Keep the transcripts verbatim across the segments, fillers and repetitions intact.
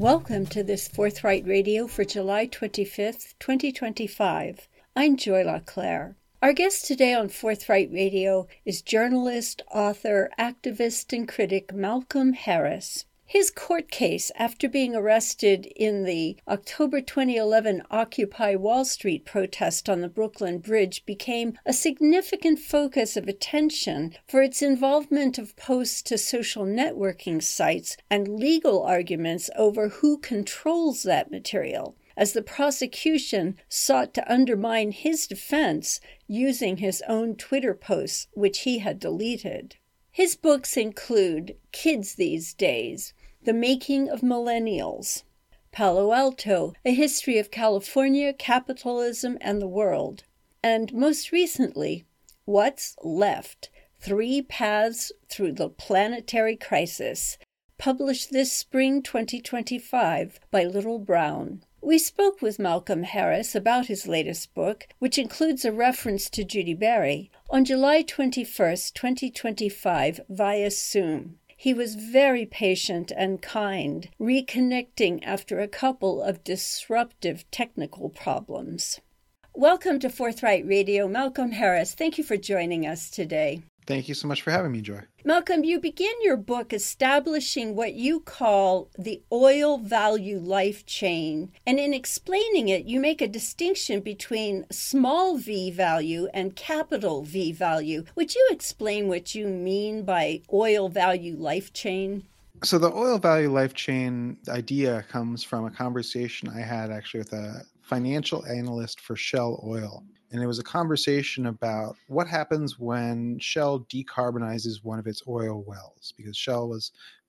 Welcome to this Forthright Radio for July twenty-fifth, twenty twenty-five. I'm Joy LaClaire. Our guest today on Forthright Radio is journalist, author, activist, and critic Malcolm Harris. His court case after being arrested in the October twenty eleven Occupy Wall Street protest on the Brooklyn Bridge became a significant focus of attention for its involvement of posts to social networking sites and legal arguments over who controls that material, as the prosecution sought to undermine his defense using his own Twitter posts, which he had deleted. His books include Kids These Days, The Making of Millennials, Palo Alto, A History of California, Capitalism, and the World, and most recently, What's Left? Three Paths Through the Planetary Crisis, published this spring twenty twenty-five by Little Brown. We spoke with Malcolm Harris about his latest book, which includes a reference to Judy Berry, on July twenty-first, twenty twenty-five via Zoom. He was very patient and kind, reconnecting after a couple of disruptive technical problems. Welcome to Forthright Radio, Malcolm Harris. Thank you for joining us today. Thank you so much for having me, Joy. Malcolm, you begin your book establishing what you call the oil value life chain. And in explaining it, you make a distinction between small v value and capital V value. Would you explain what you mean by oil value life chain? So the oil value life chain idea comes from a conversation I had actually with a financial analyst for Shell Oil. And it was a conversation about what happens when Shell decarbonizes one of its oil wells, because Shell was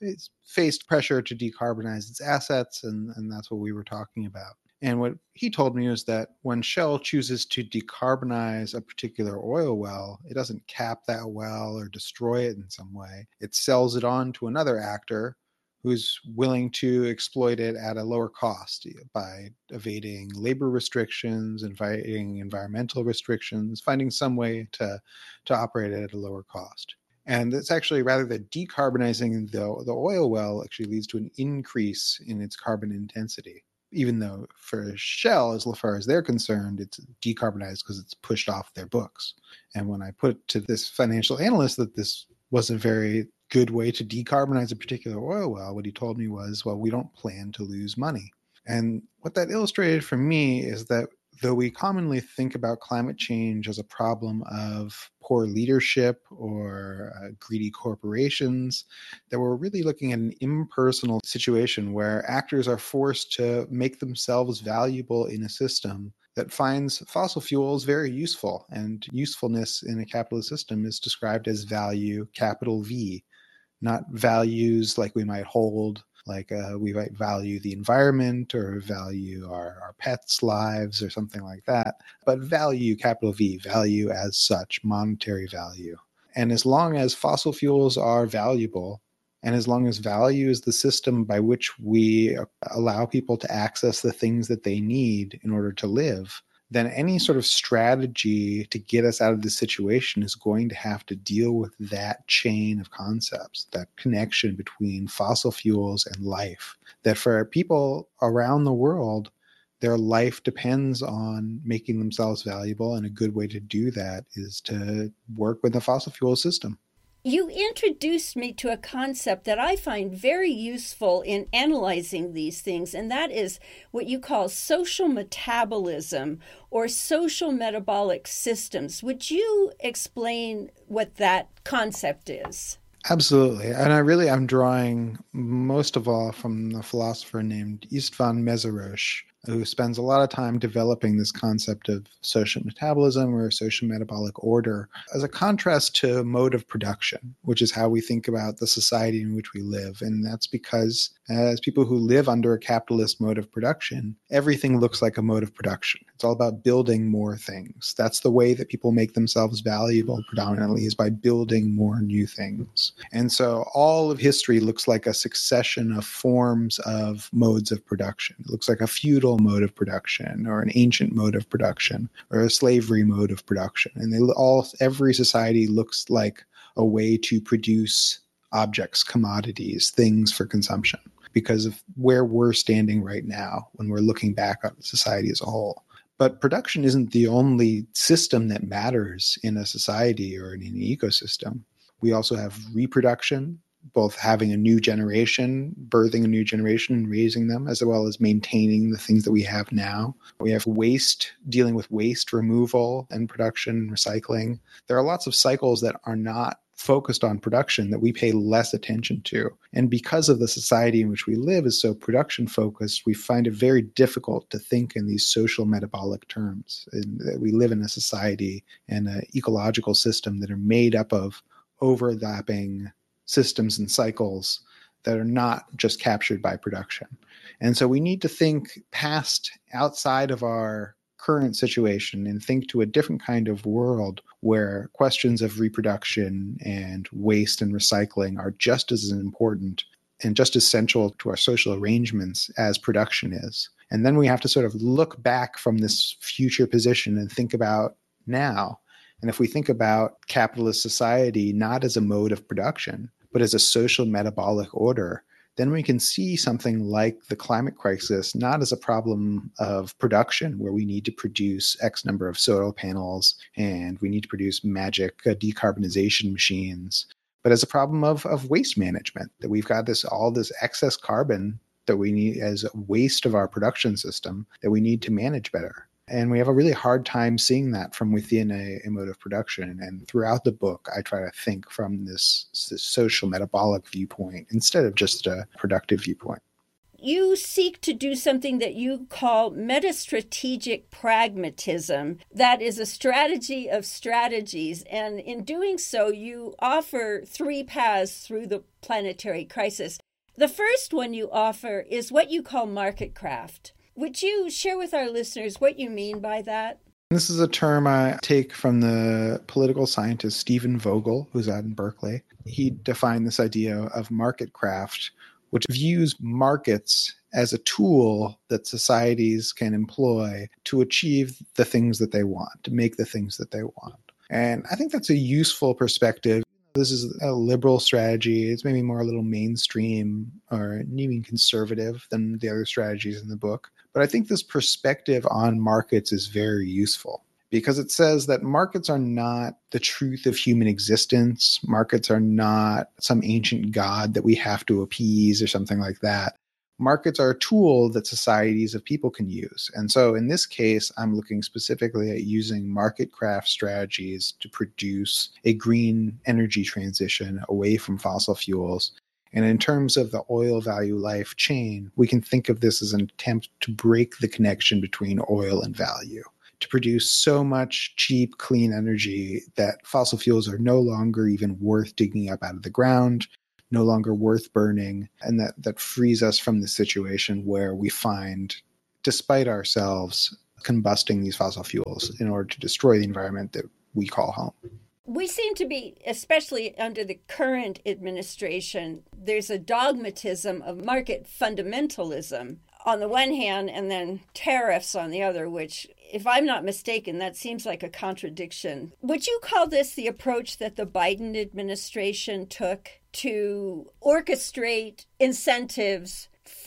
faced pressure to decarbonize its assets, and, and that's what we were talking about. And what he told me was that when Shell chooses to decarbonize a particular oil well, it doesn't cap that well or destroy it in some way. It sells it on to another actor who's willing to exploit it at a lower cost by evading labor restrictions, evading environmental restrictions, finding some way to, to operate it at a lower cost. And it's actually rather that decarbonizing the, the oil well actually leads to an increase in its carbon intensity, even though for Shell, as far as they're concerned, it's decarbonized because it's pushed off their books. And when I put to this financial analyst that this wasn't very good way to decarbonize a particular oil well, what he told me was, well, we don't plan to lose money. And what that illustrated for me is that though we commonly think about climate change as a problem of poor leadership or uh, greedy corporations, that we're really looking at an impersonal situation where actors are forced to make themselves valuable in a system that finds fossil fuels very useful. And usefulness in a capitalist system is described as value, capital V, not values like we might hold, like uh, we might value the environment or value our, our pets' lives or something like that, but value, capital V, value as such, monetary value. And as long as fossil fuels are valuable, and as long as value is the system by which we allow people to access the things that they need in order to live, then any sort of strategy to get us out of this situation is going to have to deal with that chain of concepts, that connection between fossil fuels and life. That for people around the world, their life depends on making themselves valuable, and a good way to do that is to work with the fossil fuel system. You introduced me to a concept that I find very useful in analyzing these things, and that is what you call social metabolism or social metabolic systems. Would you explain what that concept is? Absolutely. And I really am drawing most of all from a philosopher named Istvan Meszaros, who spends a lot of time developing this concept of social metabolism or social metabolic order as a contrast to mode of production, which is how we think about the society in which we live. And that's because as people who live under a capitalist mode of production, everything looks like a mode of production. It's all about building more things. That's the way that people make themselves valuable predominantly, is by building more new things. And so all of history looks like a succession of forms of modes of production. It looks like a feudal mode of production, or an ancient mode of production, or a slavery mode of production. And they all, every society looks like a way to produce objects, commodities, things for consumption. because of where we're standing right now when we're looking back on society as a whole. But production isn't the only system that matters in a society or in an ecosystem. We also have reproduction, both having a new generation, birthing a new generation and raising them, as well as maintaining the things that we have now. We have waste, dealing with waste removal and production, recycling. There are lots of cycles that are not focused on production that we pay less attention to. And because of the society in which we live is so production focused, we find it very difficult to think in these social metabolic terms. And we live in a society and an ecological system that are made up of overlapping systems and cycles that are not just captured by production. And so we need to think past, outside of our current situation, and think to a different kind of world where questions of reproduction and waste and recycling are just as important and just as central to our social arrangements as production is. And then we have to sort of look back from this future position and think about now. And if we think about capitalist society not as a mode of production, but as a social metabolic order, then we can see something like the climate crisis not as a problem of production, where we need to produce X number of solar panels and we need to produce magic uh, decarbonization machines, but as a problem of, of waste management, that we've got this all this excess carbon that we need as a waste of our production system that we need to manage better. And we have a really hard time seeing that from within a, a mode of production. And throughout the book, I try to think from this, this social metabolic viewpoint instead of just a productive viewpoint. You seek to do something that you call metastrategic pragmatism. That is a strategy of strategies. And in doing so, you offer three paths through the planetary crisis. The first one you offer is what you call market craft. Would you share with our listeners what you mean by that? This is a term I take from the political scientist Stephen Vogel, who's out in Berkeley. He defined this idea of market craft, which views markets as a tool that societies can employ to achieve the things that they want, to make the things that they want. And I think that's a useful perspective. This is a liberal strategy. It's maybe more a little mainstream or even conservative than the other strategies in the book. But I think this perspective on markets is very useful because it says that markets are not the truth of human existence. Markets are not some ancient god that we have to appease or something like that. Markets are a tool that societies of people can use. And so in this case, I'm looking specifically at using market craft strategies to produce a green energy transition away from fossil fuels. And in terms of the oil value life chain, we can think of this as an attempt to break the connection between oil and value, to produce so much cheap, clean energy that fossil fuels are no longer even worth digging up out of the ground, no longer worth burning, and that, that frees us from the situation where we find, despite ourselves, combusting these fossil fuels in order to destroy the environment that we call home. We seem to be, especially under the current administration, there's a dogmatism of market fundamentalism on the one hand, and then tariffs on the other, which, if I'm not mistaken, that seems like a contradiction. Would you call this the approach that the Biden administration took to orchestrate incentives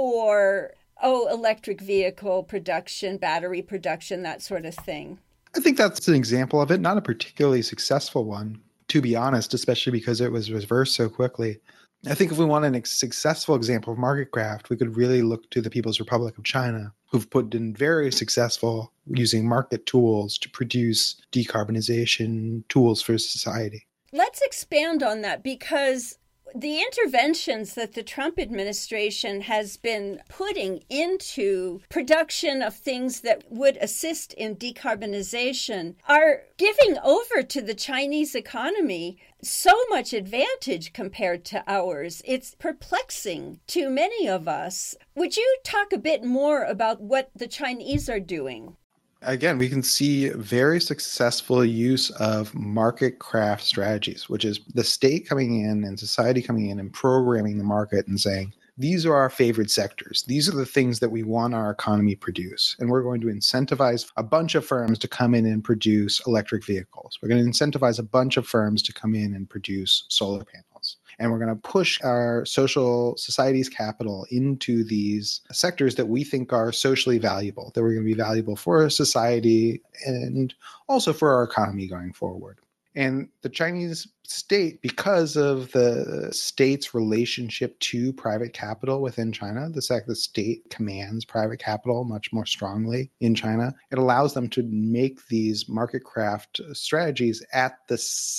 for, oh, electric vehicle production, battery production, that sort of thing? I think that's an example of it, not a particularly successful one, to be honest, especially because it was reversed so quickly. I think if we want a ex- successful example of market craft, we could really look to the People's Republic of China, who've put in very successful using market tools to produce decarbonization tools for society. Let's expand on that, because the interventions that the Trump administration has been putting into production of things that would assist in decarbonization are giving over to the Chinese economy so much advantage compared to ours. It's perplexing to many of us. Would you talk a bit more about what the Chinese are doing? Again, we can see very successful use of market craft strategies, which is the state coming in and society coming in and programming the market and saying, these are our favorite sectors. These are the things that we want our economy produce. And we're going to incentivize a bunch of firms to come in and produce electric vehicles. We're going to incentivize a bunch of firms to come in and produce solar panels. And we're going to push our social society's capital into these sectors that we think are socially valuable, that we're going to be valuable for society and also for our economy going forward. And the Chinese state, because of the state's relationship to private capital within China, the fact the state commands private capital much more strongly in China, it allows them to make these market craft strategies at the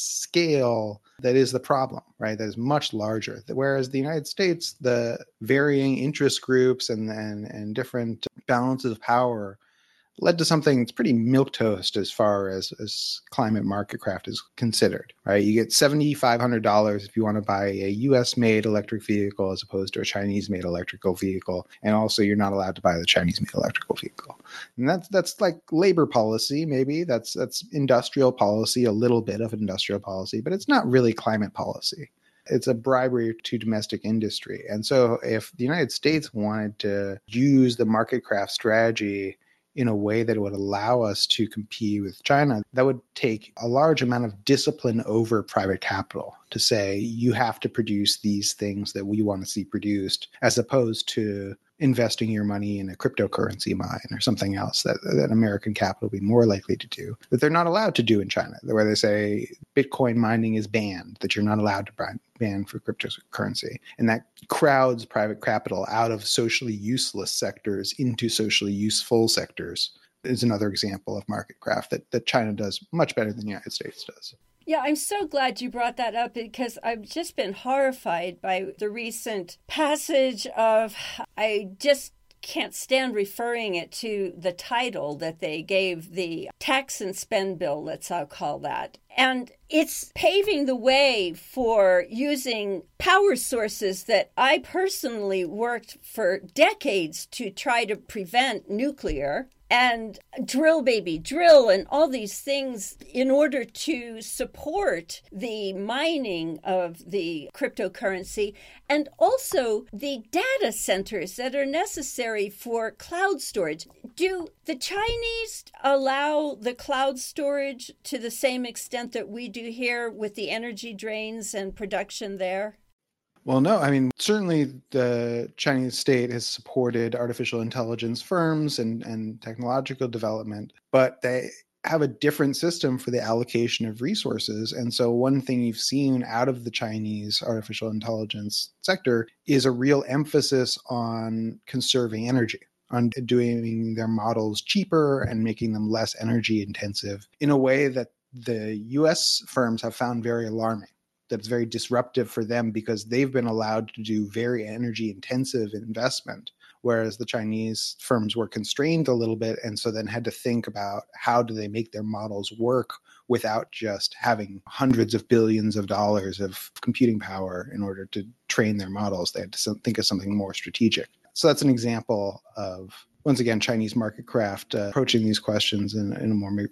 scale that is the problem, right? That is much larger. Whereas the United States, the varying interest groups and, and, and different balances of power led to something that's pretty milquetoast as far as, as climate market craft is considered, right? You get seven thousand five hundred dollars if you want to buy a U S-made electric vehicle as opposed to a Chinese-made electrical vehicle. And also you're not allowed to buy the Chinese-made electrical vehicle. And that's that's like labor policy, maybe. That's, that's industrial policy, a little bit of industrial policy, but it's not really climate policy. It's a bribery to domestic industry. And so if the United States wanted to use the market craft strategy in a way that would allow us to compete with China, that would take a large amount of discipline over private capital to say, you have to produce these things that we want to see produced, as opposed to investing your money in a cryptocurrency mine or something else that, that American capital would be more likely to do, that they're not allowed to do in China, where they say Bitcoin mining is banned, that you're not allowed to ban for cryptocurrency. And that crowds private capital out of socially useless sectors into socially useful sectors is another example of market craft that, that China does much better than the United States does. Yeah, I'm so glad you brought that up because I've just been horrified by the recent passage of, I just can't stand referring it to the title that they gave the tax and spend bill, let's all call that. And it's paving the way for using power sources that I personally worked for decades to try to prevent nuclear. And drill, baby, drill, and all these things in order to support the mining of the cryptocurrency and also the data centers that are necessary for cloud storage. Do the Chinese allow the cloud storage to the same extent that we do here with the energy drains and production there? Well, no, I mean, certainly the Chinese state has supported artificial intelligence firms and, and technological development, but they have a different system for the allocation of resources. And so one thing you've seen out of the Chinese artificial intelligence sector is a real emphasis on conserving energy, on doing their models cheaper and making them less energy intensive in a way that the U S firms have found very alarming. That's very disruptive for them because they've been allowed to do very energy intensive investment, whereas the Chinese firms were constrained a little bit and so then had to think about how do they make their models work without just having hundreds of billions of dollars of computing power in order to train their models. They had to think of something more strategic. So that's an example of, once again, Chinese market craft uh, approaching these questions in, in a more